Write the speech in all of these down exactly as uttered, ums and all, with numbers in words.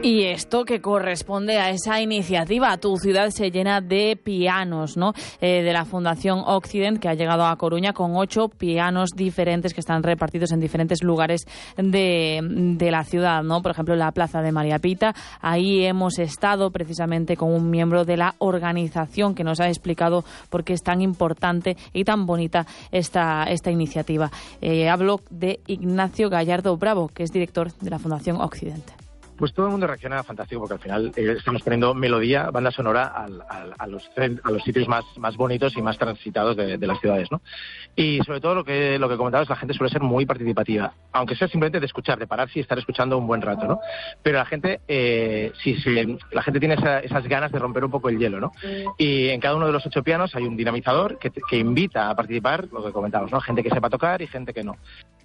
Y esto que corresponde a esa iniciativa, Tu ciudad se llena de pianos, ¿no? Eh, de la Fundación Occident, que ha llegado a Coruña con ocho pianos diferentes que están repartidos en diferentes lugares de, de la ciudad, ¿no? Por ejemplo, en la Plaza de María Pita. Ahí hemos estado precisamente con un miembro de la organización que nos ha explicado por qué es tan importante y tan bonita esta, esta iniciativa. Eh, hablo de Ignacio Gallardo Bravo, que es director de la Fundación Occident. Pues todo el mundo reacciona fantástico, porque al final eh, estamos poniendo melodía, banda sonora al, al, a, los, a los sitios más, más bonitos y más transitados de, de las ciudades, ¿no? Y sobre todo lo que lo que comentabas, la gente suele ser muy participativa, aunque sea simplemente de escuchar, de pararse y estar escuchando un buen rato, ¿no? Pero la gente, eh, sí, sí, la gente tiene esa, esas ganas de romper un poco el hielo, ¿no? Y en cada uno de los ocho pianos hay un dinamizador que, que invita a participar, lo que comentábamos, ¿no? Gente que sepa tocar y gente que no.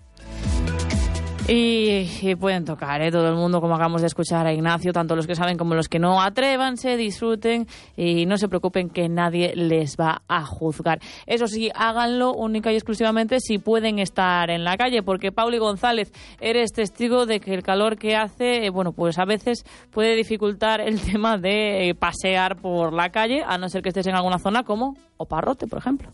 Y, y pueden tocar, ¿eh? Todo el mundo, como acabamos de escuchar a Ignacio, tanto los que saben como los que no. Atrévanse, disfruten y no se preocupen, que nadie les va a juzgar. Eso sí, háganlo única y exclusivamente si pueden estar en la calle, porque Pauli González, eres testigo de que el calor que hace, eh, bueno, pues a veces puede dificultar el tema de eh, pasear por la calle, a no ser que estés en alguna zona como Oparrote, por ejemplo.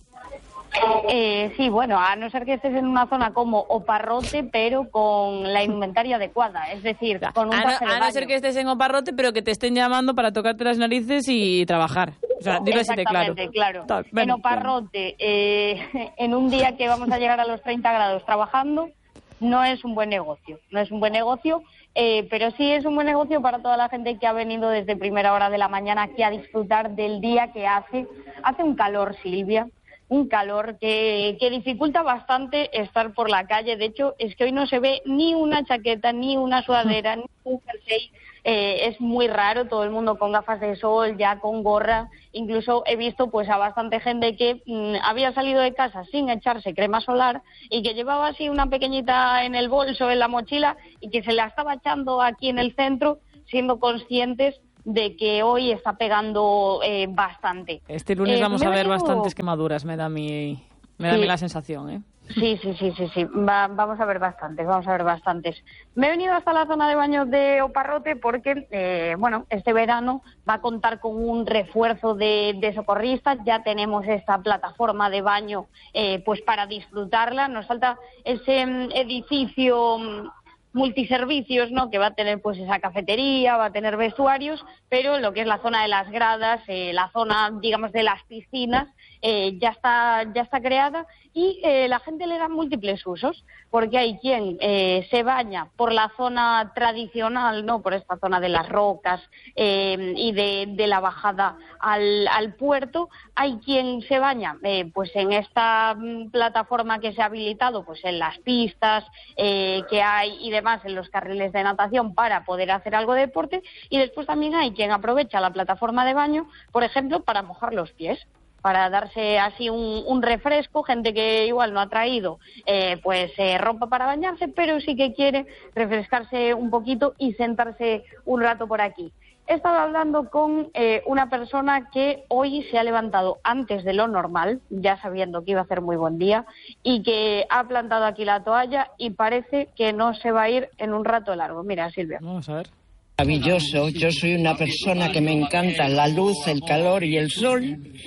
Eh, sí, bueno, a no ser que estés en una zona como Oparrote, pero con la indumentaria adecuada, es decir, con un traje de baño. A no ser que estés en Oparrote, pero que te estén llamando para tocarte las narices y trabajar. O sea, dilo así de claro. claro. Tal, en Oparrote, eh, en un día que vamos a llegar a los treinta grados trabajando, no es un buen negocio, no es un buen negocio, eh, pero sí es un buen negocio para toda la gente que ha venido desde primera hora de la mañana aquí a disfrutar del día que hace. Hace un calor, Silvia. Un calor que, que dificulta bastante estar por la calle. De hecho, es que hoy no se ve ni una chaqueta, ni una sudadera, ni un jersey. Eh, es muy raro, todo el mundo con gafas de sol, ya con gorra. Incluso he visto pues a bastante gente que mmm, había salido de casa sin echarse crema solar y que llevaba así una pequeñita en el bolso, en la mochila, y que se la estaba echando aquí en el centro, siendo conscientes de que hoy está pegando eh, bastante. Este lunes eh, vamos a ver venido... bastantes quemaduras, me da mi, me da sí. mi la sensación, ¿eh? Sí, sí, sí, sí, sí. Va, vamos a ver bastantes, vamos a ver bastantes. Me he venido hasta la zona de baños de Oparrote porque, eh, bueno, este verano va a contar con un refuerzo de, de socorristas. Ya tenemos esta plataforma de baño, eh, pues para disfrutarla. Nos falta ese um, edificio Um, multiservicios, ¿no? Que va a tener pues esa cafetería, va a tener vestuarios, pero lo que es la zona de las gradas, eh, la zona, digamos, de las piscinas, eh, ya está ya está creada y eh, la gente le da múltiples usos, porque hay quien eh, se baña por la zona tradicional, ¿no? Por esta zona de las rocas eh, y de, de la bajada al, al puerto. Hay quien se baña eh, pues en esta mm, plataforma que se ha habilitado, pues en las pistas eh, que hay y demás, en los carriles de natación, para poder hacer algo de deporte. Y después también hay quien aprovecha la plataforma de baño, por ejemplo, para mojar los pies, para darse así un, un refresco. Gente que igual no ha traído eh, pues eh, ropa para bañarse, pero sí que quiere refrescarse un poquito y sentarse un rato por aquí. He estado hablando con eh, una persona que hoy se ha levantado antes de lo normal, ya sabiendo que iba a hacer muy buen día, y que ha plantado aquí la toalla y parece que no se va a ir en un rato largo. Mira, Silvia. Vamos a ver. Maravilloso, yo soy una persona que me encanta la luz, el calor y el sol,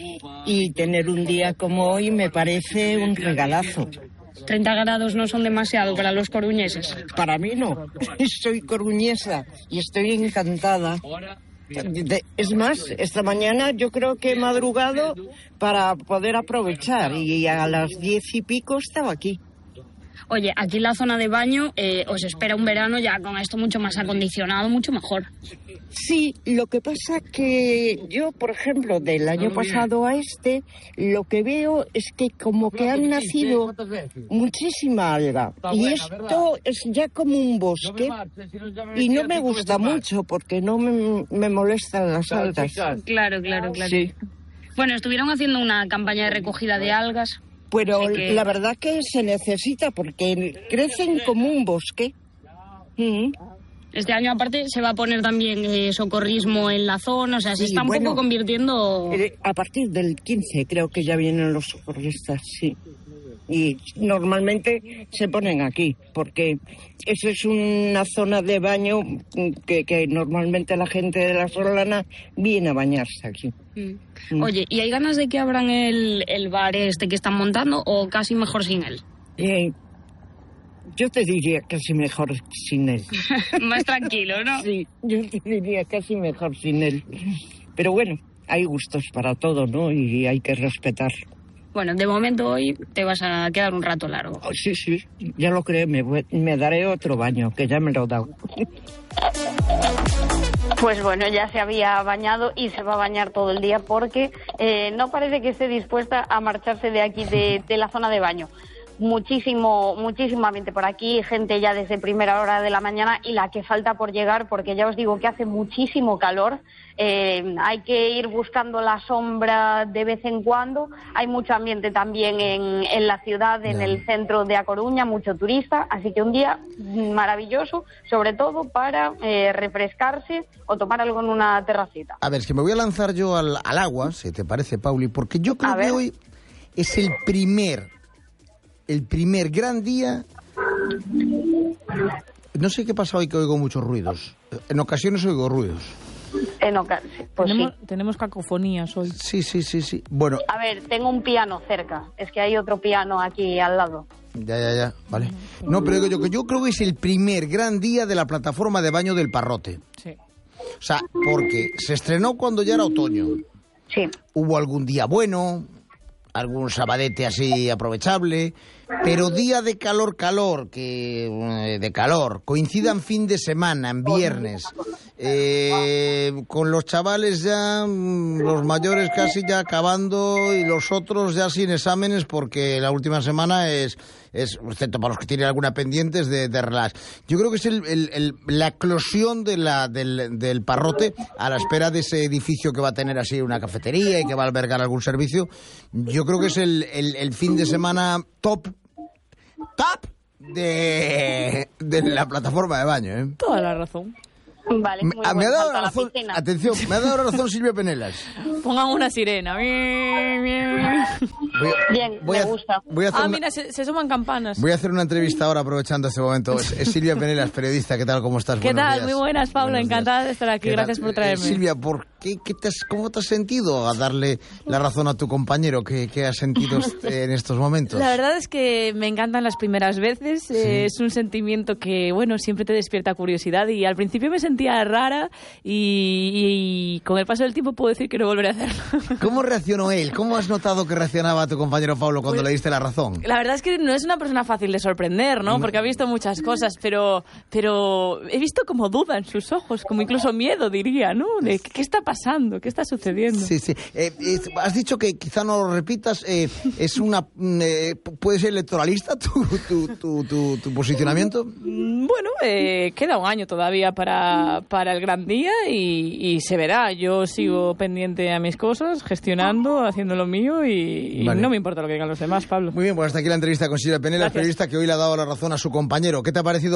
y tener un día como hoy me parece un regalazo. treinta grados no son demasiado para los coruñeses. Para mí no, soy coruñesa y estoy encantada. Es más, esta mañana yo creo que he madrugado para poder aprovechar y a las diez y pico estaba aquí. Oye, aquí en la zona de baño eh, os espera un verano ya con esto mucho más acondicionado, mucho mejor. Sí, lo que pasa que yo, por ejemplo, del año pasado a este, lo que veo es que como que han nacido muchísima alga. Y esto es ya como un bosque y no me gusta mucho porque no me, me molestan las algas. Claro, claro, claro. Sí. Bueno, estuvieron haciendo una campaña de recogida de algas. Pero que... la verdad que se necesita porque crecen como un bosque. Mm. Este año aparte se va a poner también eh, socorrismo en la zona, o sea, se sí, está un bueno, poco convirtiendo... Eh, a partir del quince creo que ya vienen los socorristas, sí. Y normalmente se ponen aquí, porque eso es una zona de baño que, que normalmente la gente de la Solana viene a bañarse aquí. Mm. Oye, ¿y hay ganas de que abran el, el bar este que están montando o casi mejor sin él? Eh, yo te diría casi mejor sin él. Más tranquilo, ¿no? Sí, yo te diría casi mejor sin él. Pero bueno, hay gustos para todo, ¿no? Y hay que respetar. Bueno, de momento hoy te vas a quedar un rato largo. Oh, sí, sí, ya lo creo, me, voy, me daré otro baño, que ya me lo he dado. Pues bueno, ya se había bañado y se va a bañar todo el día porque eh, no parece que esté dispuesta a marcharse de aquí, de, de la zona de baño. Muchísimo, muchísimo ambiente por aquí, gente ya desde primera hora de la mañana y la que falta por llegar, porque ya os digo que hace muchísimo calor. Eh, hay que ir buscando la sombra de vez en cuando. Hay mucho ambiente también en, en la ciudad, en el centro de A Coruña, mucho turista, así que un día maravilloso, sobre todo para eh, refrescarse o tomar algo en una terracita. A ver, es que me voy a lanzar yo al, al agua, si te parece, Pauli, porque yo creo que hoy es el primer, el primer gran día. No sé qué pasa hoy, que oigo muchos ruidos. En ocasiones oigo ruidos. En ocasiones, pues tenemos, sí. Tenemos cacofonías hoy. Sí, sí, sí, sí. Bueno. A ver, tengo un piano cerca. Es que hay otro piano aquí al lado. Ya, ya, ya, vale. No, pero digo yo que yo creo que es el primer gran día de la plataforma de baño del Parrote. Sí. O sea, porque se estrenó cuando ya era otoño. Sí. Hubo algún día bueno, algún sabadete así aprovechable, pero día de calor, calor, que de calor, coincidan fin de semana, en viernes, eh, con los chavales ya, los mayores casi ya acabando y los otros ya sin exámenes porque la última semana es, es excepto para los que tienen alguna pendiente, es de, de relax. Yo creo que es el, el, el, la eclosión de la, del, del Parrote a la espera de ese edificio que va a tener así una cafetería y que va a albergar algún servicio. Yo creo que es el, el, el fin de semana top, top de, de la plataforma de baño, ¿eh? Toda la razón. Vale, muy me, me ha dado la razón, piscina. atención, me ha dado razón Silvia Penelas. Pongan una sirena. Voy a, Bien, voy me a, gusta. Voy a hacer Ah, una, mira, se, se suman campanas. voy a hacer una entrevista ahora aprovechando este momento. Es, es Silvia Penelas, periodista. ¿Qué tal? ¿Cómo estás? ¿Qué Buenos tal? días. Muy buenas, Pablo. Buenos Encantada días. de estar aquí. ¿Qué Gracias tal? por traerme. Eh, Silvia, ¿por qué, qué te has, ¿cómo te has sentido a darle la razón a tu compañero? ¿Qué, qué has sentido en estos momentos? La verdad es que me encantan las primeras veces. Sí. Eh, es un sentimiento que, bueno, siempre te despierta curiosidad y al principio me sentía rara y, y con el paso del tiempo puedo decir que no volveré a hacerlo. ¿Cómo reaccionó él? ¿Cómo has notado que reaccionaba tu compañero Pablo cuando Pues, le diste la razón? La verdad es que no es una persona fácil de sorprender, ¿no? Porque ha visto muchas cosas, pero, pero he visto como duda en sus ojos, como incluso miedo, diría, ¿no? De, ¿qué, qué está pasando? ¿Qué está sucediendo? Sí, sí. Eh, eh, has dicho que quizá no lo repitas. Eh, ¿Es una eh, puede ser electoralista tu, tu, tu, tu, tu posicionamiento? Bueno, eh, queda un año todavía para, para el gran día y, y se verá. Yo sigo pendiente a mis cosas, gestionando, haciendo lo mío y, y Vale. no me importa lo que digan los demás, Pablo. Muy bien, pues hasta aquí la entrevista con Silvia Penelas, Gracias. periodista que hoy le ha dado la razón a su compañero. ¿Qué te ha parecido?